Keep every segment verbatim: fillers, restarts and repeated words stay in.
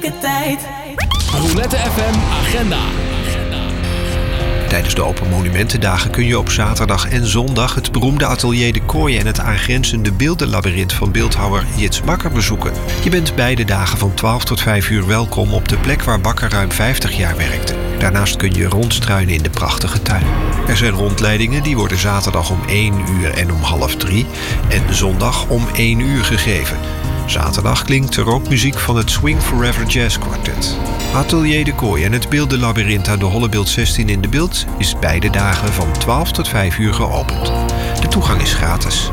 heerlijke tijd. Roulette F M Agenda. Tijdens de Open Monumentendagen kun je op zaterdag en zondag het beroemde atelier De Kooi en het aangrenzende beeldenlabyrint van beeldhouwer Jits Bakker bezoeken. Je bent beide dagen van twaalf tot vijf uur welkom op de plek waar Bakker ruim vijftig jaar werkte. Daarnaast kun je rondstruinen in de prachtige tuin. Er zijn rondleidingen die worden zaterdag om één uur en om half drie en zondag om één uur gegeven. Zaterdag klinkt er ook muziek van het Swing Forever Jazz Quartet. Atelier De Kooi en het beeldenlabyrint aan de Hollebeeld zestien in de Beeld is beide dagen van twaalf tot vijf uur geopend. De toegang is gratis.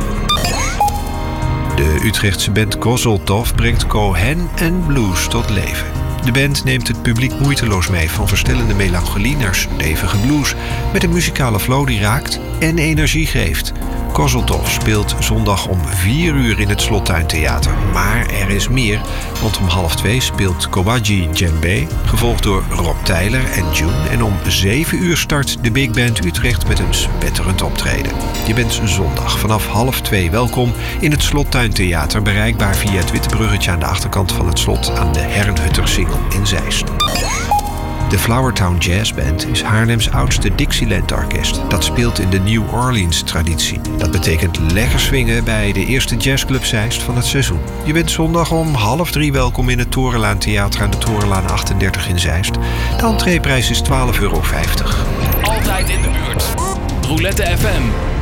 De Utrechtse band Gozeltov brengt Cohen en blues tot leven. De band neemt het publiek moeiteloos mee van verstellende melancholie naar stevige blues, met een muzikale flow die raakt en energie geeft. Gozeltov speelt zondag om vier uur in het Slottuintheater. Maar er is meer, want om half twee speelt Kowaji Djembe, gevolgd door Rob Tyler en June. En om zeven uur start de Big Band Utrecht met een spetterend optreden. Je bent zondag vanaf half twee welkom in het Slottuintheater, bereikbaar via het witte bruggetje aan de achterkant van het slot aan de Herrenhuttersingel in Zeist. De Flowertown Jazz Band is Haarlems oudste Dixieland-orkest. Dat speelt in de New Orleans-traditie. Dat betekent lekker swingen bij de eerste jazzclub Zeist van het seizoen. Je bent zondag om half drie welkom in het Torenlaan Theater aan de Torenlaan achtendertig in Zeist. De entreeprijs is twaalf euro vijftig. Altijd in de buurt. Roulette F M.